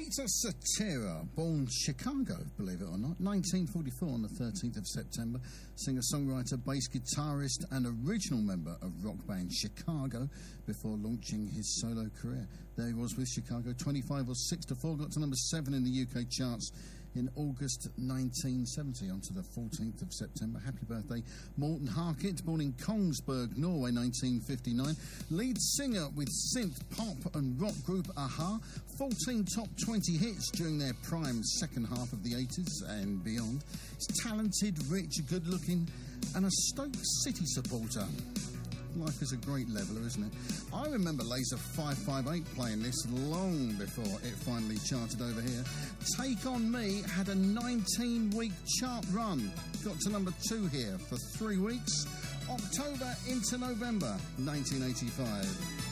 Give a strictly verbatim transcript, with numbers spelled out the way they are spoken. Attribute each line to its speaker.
Speaker 1: Peter Cetera, born Chicago, believe it or not, nineteen forty-four on the thirteenth of September, singer-songwriter, bass guitarist and original member of rock band Chicago before launching his solo career. There he was with Chicago, twenty-five or six to four, got to number seven in the U K charts in August nineteen seventy, on to the fourteenth of September. Happy birthday, Morten Harket, born in Kongsberg, Norway, nineteen fifty-nine. Lead singer with synth, pop and rock group a-ha. fourteen top twenty hits during their prime second half of the eighties and beyond. He's talented, rich, good-looking and a Stoke City supporter. Life is a great leveller, isn't it? I remember Laser five five eight playing this long before it finally charted over here. Take On Me had a nineteen-week chart run. Got to number two here for three weeks. October into November nineteen eighty-five.